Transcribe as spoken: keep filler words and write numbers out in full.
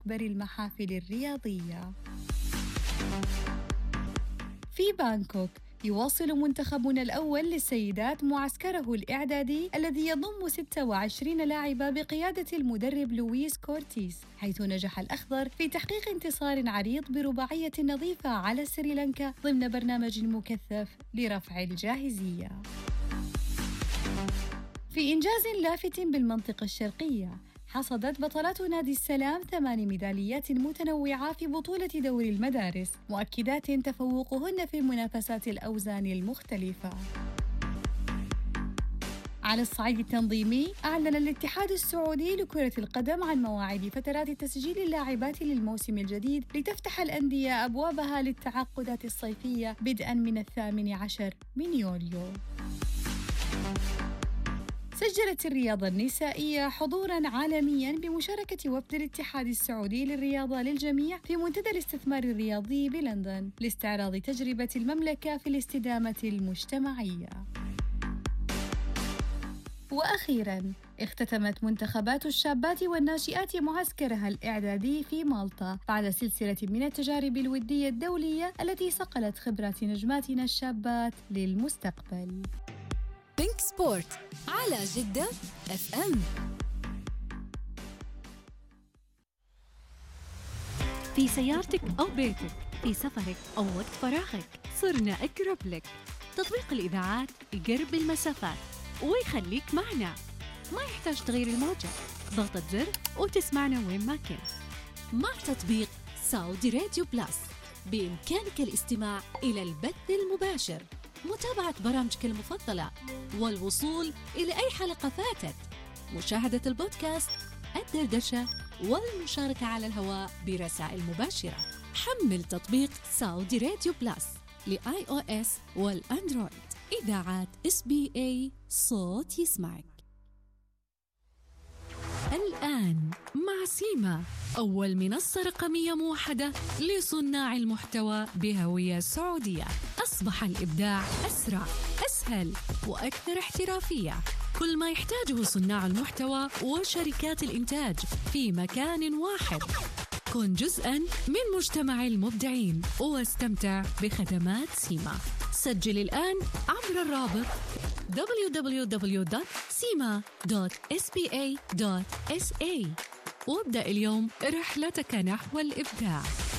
أكبر المحافل الرياضية. في بانكوك، يواصل منتخبنا الأول للسيدات معسكره الإعدادي الذي يضم ستة وعشرين لاعبة بقيادة المدرب لويس كورتيس، حيث نجح الأخضر في تحقيق انتصار عريض برباعية نظيفة على سريلانكا ضمن برنامج مكثف لرفع الجاهزية. في إنجاز لافت بالمنطقة الشرقية، حصدت بطلات نادي السلام ثمان ميداليات متنوعة في بطولة دوري المدارس، مؤكدات تفوقهن في منافسات الأوزان المختلفة. على الصعيد التنظيمي، أعلن الاتحاد السعودي لكرة القدم عن مواعيد فترات تسجيل اللاعبات للموسم الجديد لتفتح الأندية أبوابها للتعاقدات الصيفية بدءاً من الثامن عشر من يوليو. سجلت الرياضة النسائية حضوراً عالمياً بمشاركة وفد الاتحاد السعودي للرياضة للجميع في منتدى الاستثمار الرياضي بلندن لاستعراض تجربة المملكة في الاستدامة المجتمعية. وأخيراً، اختتمت منتخبات الشابات والناشئات معسكرها الإعدادي في مالطا بعد سلسلة من التجارب الودية الدولية التي صقلت خبرات نجماتنا الشابات للمستقبل. بينك سبورت على جدة اف ام. في سيارتك أو بيتك، في سفرك أو وقت فراغك، صرنا أقرب لك. تطبيق الإذاعات يقرب المسافات ويخليك معنا، ما يحتاج تغير الموجة، ضغطة زر وتسمعنا وين ما كنت. مع تطبيق سعودي راديو بلاس بإمكانك الاستماع إلى البث المباشر، متابعة برامجك المفضلة، والوصول إلى أي حلقة فاتت، مشاهدة البودكاست، الدردشة، والمشاركة على الهواء برسائل مباشرة. حمل تطبيق سعودي راديو بلاس لآي أو إس والأندرويد. إذاعات إس بي إيه، صوت يسمعك. الآن مع سيما، أول منصة رقمية موحدة لصناع المحتوى بهوية سعودية. أصبح الإبداع أسرع، أسهل، وأكثر احترافية. كل ما يحتاجه صناع المحتوى وشركات الإنتاج في مكان واحد. كن جزءاً من مجتمع المبدعين واستمتع بخدمات سيما. سجل الآن عبر الرابط دبليو دبليو دبليو دوت سيما دوت إس بي إيه دوت إس إيه وابدأ اليوم رحلتك نحو الإبداع.